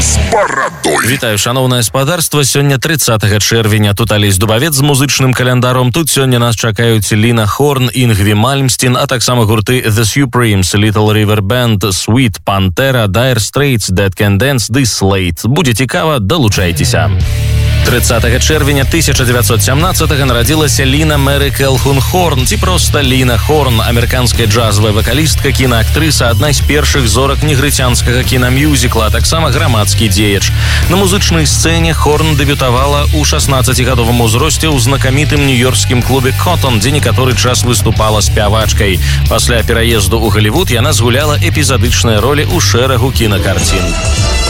з барадой. Вітаю, шановнае спадарства. Сёння 30 чэрвеня. Тут Алесь Дубавец з музычным календаром. Тут сёння нас чакаюць Ліна Хорн, Інгві Мальмсцін, а таксама гурты The Supremes, Little River Band, Sweet, Pantera, Dire Straits, Dead Can Dance, The Slate. Будзе цікава, далучайцеся. 30 чэрвеня 1917-го нарадзілася Ліна Мэры Кэлхун Хорн, ці проста Ліна Хорн, амерыканская джазавая вакалістка, кінаактрыса, адна з першых зорак негрыцянскага кінамюзікла, а таксама грамадскі дзеяч. На музычнай сцэне Хорн дэбютавала ў 16гадовым узросце ў знакамітым нью-йоркскім клубе «Коттон», дзе некаторы час выступала спявачкай. Пасля пераезду ў Галівуд яна згуляла эпізадычныя ролі ў шэрагу кінакарцін.